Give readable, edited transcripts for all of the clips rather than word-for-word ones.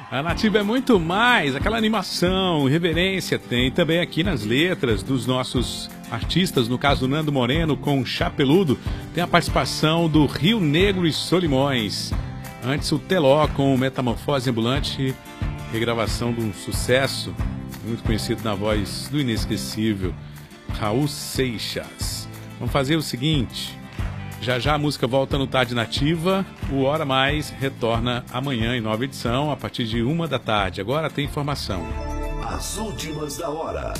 A Nativa é muito mais, aquela animação, reverência, tem também aqui nas letras dos nossos artistas, no caso do Nando Moreno com Chapeludo, tem a participação do Rio Negro e Solimões. Antes o Teló com Metamorfose Ambulante, regravação de um sucesso, muito conhecido na voz do inesquecível Raul Seixas. Vamos fazer o seguinte... Já já a música volta no Tarde Nativa, o Hora Mais retorna amanhã em nova edição, a partir de 1 da tarde. Agora tem informação. As últimas da hora.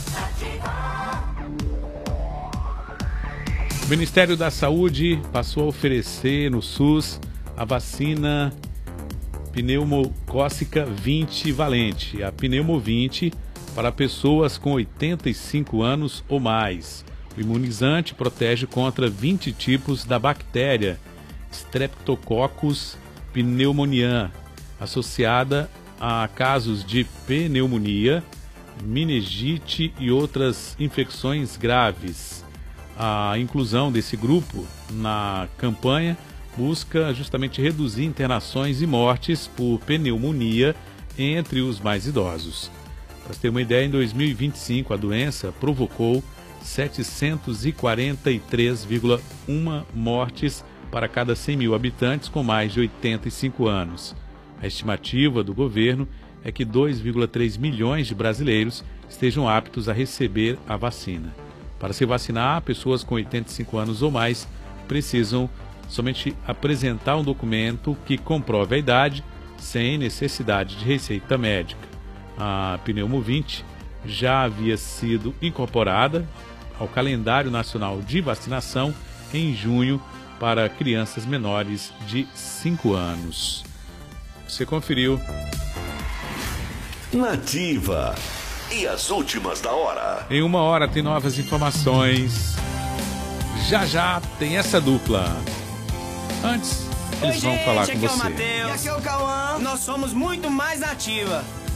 O Ministério da Saúde passou a oferecer no SUS a vacina pneumocócica 20 valente, a Pneumo 20, para pessoas com 85 anos ou mais. O imunizante protege contra 20 tipos da bactéria Streptococcus pneumoniae, associada a casos de pneumonia, meningite e outras infecções graves. A inclusão desse grupo na campanha busca justamente reduzir internações e mortes por pneumonia entre os mais idosos. Para ter uma ideia, em 2025 a doença provocou 743,1 mortes para cada 100 mil habitantes com mais de 85 anos. A estimativa do governo é que 2,3 milhões de brasileiros estejam aptos a receber a vacina. Para se vacinar, pessoas com 85 anos ou mais precisam somente apresentar um documento que comprove a idade, sem necessidade de receita médica. A Pneumo 20 já havia sido incorporada ao calendário nacional de vacinação em junho para crianças menores de 5 anos. Você conferiu. Nativa. E as últimas da hora. Em 1 hora tem novas informações. Já já tem essa dupla. Antes, eles vão falar com você. Aqui é o Cauã. Nós somos muito mais Nativa.